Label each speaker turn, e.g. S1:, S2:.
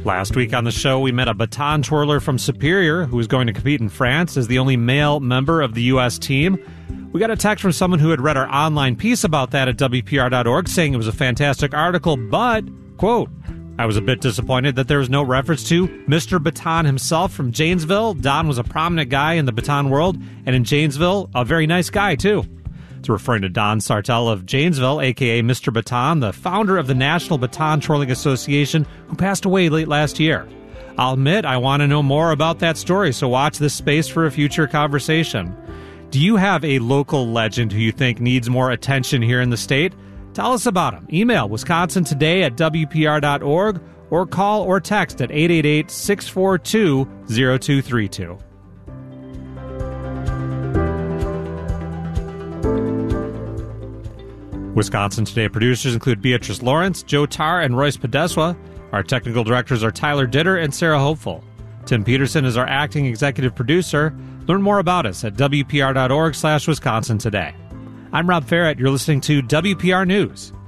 S1: Last week on the show, we met a baton twirler from Superior who was going to compete in France as the only male member of the U.S. team. We got a text from someone who had read our online piece about that at WPR.org saying it was a fantastic article, but, quote, I was a bit disappointed that there was no reference to Mr. Baton himself from Janesville. Don was a prominent guy in the baton world, and in Janesville, a very nice guy, too. It's referring to Don Sartell of Janesville, a.k.a. Mr. Baton, the founder of the National Baton Twirling Association, who passed away late last year. I'll admit I want to know more about that story, so watch this space for a future conversation. Do you have a local legend who you think needs more attention here in the state? Tell us about him. Email wisconsintoday@wpr.org or call or text at 888-642-0232. Wisconsin Today producers include Beatrice Lawrence, Joe Tarr, and Royce Podeswa. Our technical directors are Tyler Ditter and Sarah Hopeful. Tim Peterson is our acting executive producer. Learn more about us at WPR.org/Wisconsin Today. I'm Rob Farrett. You're listening to WPR News.